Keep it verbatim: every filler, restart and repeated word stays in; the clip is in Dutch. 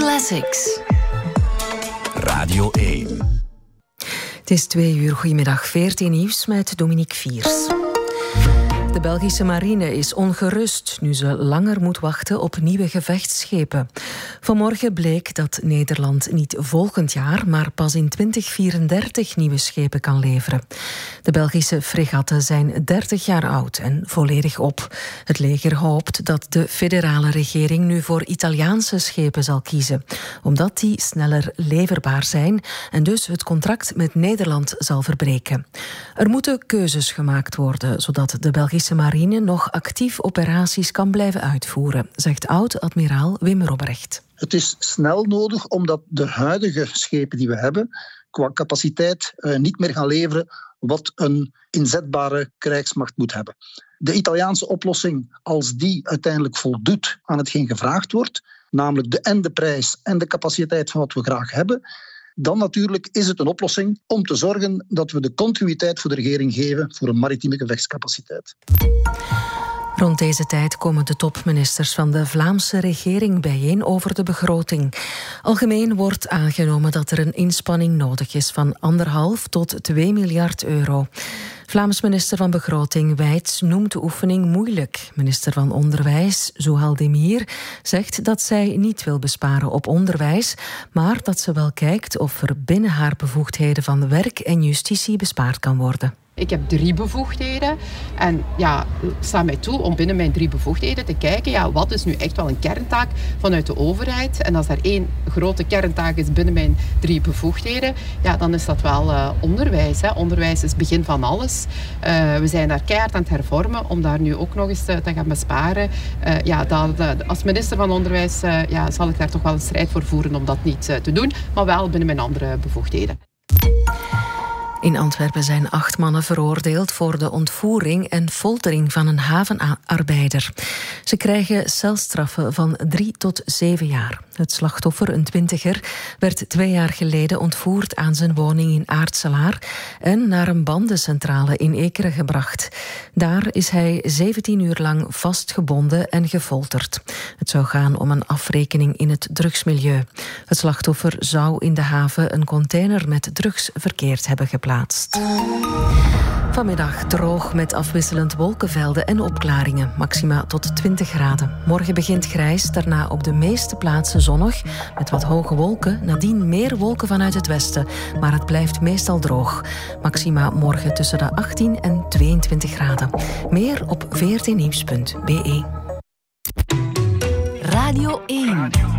Classics. Radio één. Het is twee uur. Goedemiddag. veertien nieuws met Dominique Viers. De Belgische marine is ongerust nu ze langer moet wachten op nieuwe gevechtsschepen. Vanmorgen bleek dat Nederland niet volgend jaar, maar pas in twintig vierendertig nieuwe schepen kan leveren. De Belgische fregatten zijn dertig jaar oud en volledig op. Het leger hoopt dat de federale regering nu voor Italiaanse schepen zal kiezen, omdat die sneller leverbaar zijn en dus het contract met Nederland zal verbreken. Er moeten keuzes gemaakt worden, zodat de Belgische marine nog actief operaties kan blijven uitvoeren, zegt oud-admiraal Wim Robrecht. Het is snel nodig omdat de huidige schepen die we hebben qua capaciteit uh, niet meer gaan leveren wat een inzetbare krijgsmacht moet hebben. De Italiaanse oplossing, als die uiteindelijk voldoet aan hetgeen gevraagd wordt, namelijk de en de prijs en de capaciteit van wat we graag hebben, dan natuurlijk is het een oplossing om te zorgen dat we de continuïteit voor de regering geven voor een maritieme gevechtscapaciteit. Rond deze tijd komen de topministers van de Vlaamse regering bijeen over de begroting. Algemeen wordt aangenomen dat er een inspanning nodig is van anderhalf tot twee miljard euro. Vlaams minister van Begroting Wijts noemt de oefening moeilijk. Minister van Onderwijs Zouhal Demir zegt dat zij niet wil besparen op onderwijs, maar dat ze wel kijkt of er binnen haar bevoegdheden van werk en justitie bespaard kan worden. Ik heb drie bevoegdheden en ja, sta mij toe om binnen mijn drie bevoegdheden te kijken, ja, wat is nu echt wel een kerntaak vanuit de overheid. En als er één grote kerntaak is binnen mijn drie bevoegdheden, ja, dan is dat wel uh, onderwijs. Hè. Onderwijs is het begin van alles. Uh, we zijn daar keihard aan het hervormen om daar nu ook nog eens te, te gaan besparen. Uh, ja, dat, dat, als minister van Onderwijs uh, ja, zal ik daar toch wel een strijd voor voeren om dat niet uh, te doen, maar wel binnen mijn andere bevoegdheden. In Antwerpen zijn acht mannen veroordeeld voor de ontvoering en foltering van een havenarbeider. Ze krijgen celstraffen van drie tot zeven jaar. Het slachtoffer, een twintiger, werd twee jaar geleden ontvoerd aan zijn woning in Aartselaar en naar een bandencentrale in Ekeren gebracht. Daar is hij zeventien uur lang vastgebonden en gefolterd. Het zou gaan om een afrekening in het drugsmilieu. Het slachtoffer zou in de haven een container met drugs verkeerd hebben geplaatst. Vanmiddag droog met afwisselend wolkenvelden en opklaringen. Maxima tot twintig graden. Morgen begint grijs, daarna op de meeste plaatsen zonnig. Met wat hoge wolken, nadien meer wolken vanuit het westen. Maar het blijft meestal droog. Maxima morgen tussen de achttien en tweeëntwintig graden. Meer op veertien nieuws punt b e. Radio één.